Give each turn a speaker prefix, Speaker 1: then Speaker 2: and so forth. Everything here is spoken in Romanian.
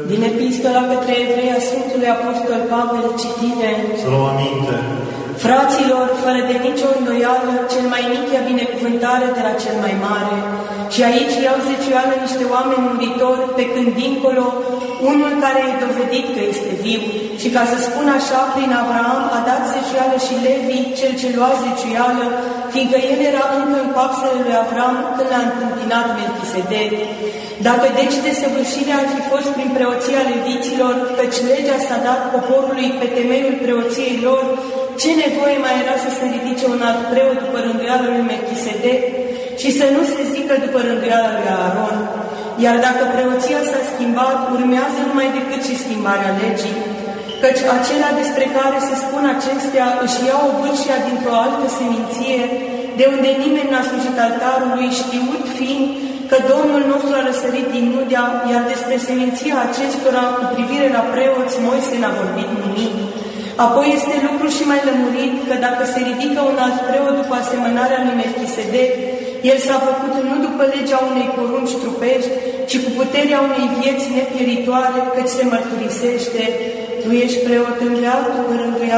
Speaker 1: Din Epistola către Evrei a Sfântului Apostol Pavel, citire.
Speaker 2: Să luăm aminte.
Speaker 1: Fraților, fără de nicio îndoială, cel mai mic ia binecuvântare de la cel mai mare. Și aici iau zeciuială niște oameni muritori, pe când dincolo, unul care e dovedit că este viu. Și ca să spun așa, prin Avraam a dat zeciuială și Levi, cel ce lua zeciuială, fiindcă el era încă în coapsele lui Avraam când l-a întâmpinat Melchisedec. Dacă deci desăvârșirea ar fi fost prin preoția leviților, căci legea s-a dat poporului pe temeiul preoției lor, ce nevoie mai era să se ridice un alt preot după rânduiala lui Melchisedec și să nu se zică după rânduiala lui Aaron? Iar dacă preoția s-a schimbat, urmează numai decât și schimbarea legii, căci acela despre care se spun acestea își ia o bârșia dintr-o altă seminție, de unde nimeni n-a slujit altarului, știut fiind că Domnul nostru a răsărit din Nudea, iar despre seminția acestora, cu privire la preoți, Moise n-a vorbit nimic. Apoi este lucru și mai lămurit că dacă se ridică un alt preot după asemănarea lui Melchisedec, el s-a făcut nu după legea unei porunci trupești, ci cu puterea unei vieți nepieritoare, căci se mărturisește: tu ești preot în veac după rânduiala